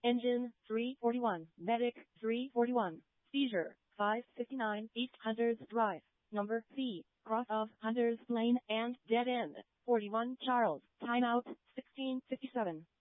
Engine 341, Medic 341, Seizure 559 East Hunters Drive, Number C, cross of Hunters Lane and Dead End, 41 Charles, timeout 1657.